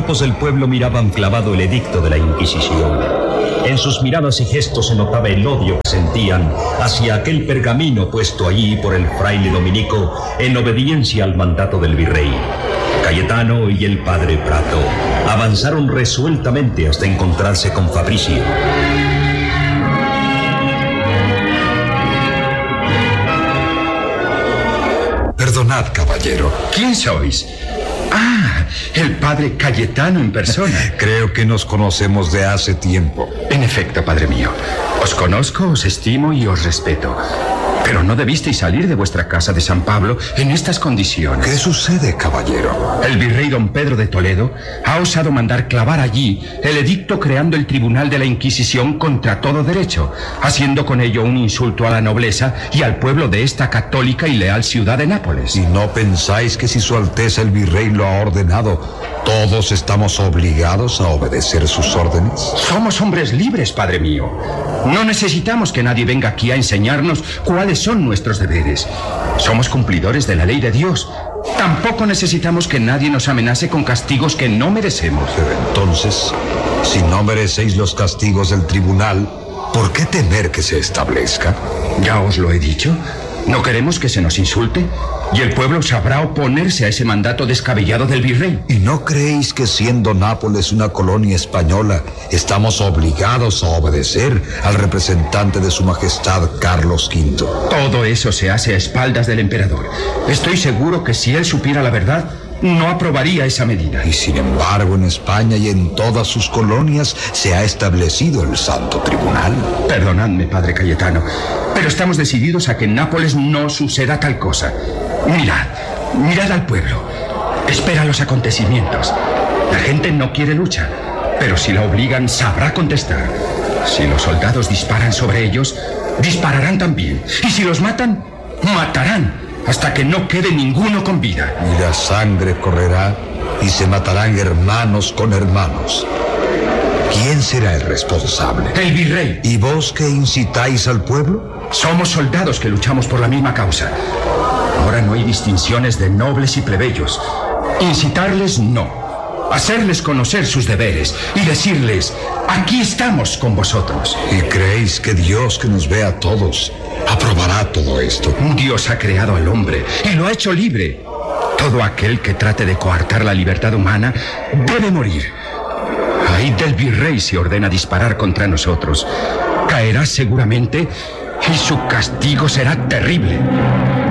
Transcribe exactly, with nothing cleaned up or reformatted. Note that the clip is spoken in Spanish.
ojos del pueblo miraban clavado el edicto de la Inquisición. En sus miradas y gestos se notaba el odio que sentían hacia aquel pergamino puesto allí por el fraile dominico en obediencia al mandato del virrey. Cayetano y el padre Prato avanzaron resueltamente hasta encontrarse con Fabricio. Perdonad, caballero. ¿Quién sois? Ah, el padre Cayetano en persona. Creo que nos conocemos de hace tiempo. En efecto, padre mío. Os conozco, os estimo y os respeto. Pero no debisteis salir de vuestra casa de San Pablo en estas condiciones. ¿Qué sucede, caballero? El virrey don Pedro de Toledo ha osado mandar clavar allí el edicto creando el Tribunal de la Inquisición contra todo derecho, haciendo con ello un insulto a la nobleza y al pueblo de esta católica y leal ciudad de Nápoles. ¿Y no pensáis que si su Alteza el virrey lo ha ordenado, todos estamos obligados a obedecer sus órdenes? Somos hombres libres, padre mío. No necesitamos que nadie venga aquí a enseñarnos cuáles son nuestros deberes. Somos cumplidores de la ley de Dios. Tampoco necesitamos que nadie nos amenace con castigos que no merecemos. Pero entonces, si no merecéis los castigos del tribunal, ¿por qué temer que se establezca? Ya os lo he dicho. No queremos que se nos insulte y el pueblo sabrá oponerse a ese mandato descabellado del virrey. ¿Y no creéis que siendo Nápoles una colonia española, estamos obligados a obedecer al representante de su majestad Carlos quinto? Todo eso se hace a espaldas del emperador. Estoy seguro que si él supiera la verdad, no aprobaría esa medida. Y sin embargo, en España y en todas sus colonias se ha establecido el Santo Tribunal. Perdonadme, padre Cayetano, pero estamos decididos a que en Nápoles no suceda tal cosa. Mirad, mirad al pueblo. Espera los acontecimientos. La gente no quiere lucha, pero si la obligan sabrá contestar. Si los soldados disparan sobre ellos, dispararán también. Y si los matan, matarán, hasta que no quede ninguno con vida. Y la sangre correrá y se matarán hermanos con hermanos. ¿Quién será el responsable? El virrey. ¿Y vos que incitáis al pueblo? Somos soldados que luchamos por la misma causa. Ahora no hay distinciones de nobles y plebeyos. Incitarles, no. Hacerles conocer sus deberes y decirles, aquí estamos con vosotros. ¿Y creéis que Dios, que nos ve a todos, aprobará todo esto? Dios ha creado al hombre y lo ha hecho libre. Todo aquel que trate de coartar la libertad humana debe morir. Ay del virrey si ordena disparar contra nosotros. Caerá seguramente y su castigo será terrible.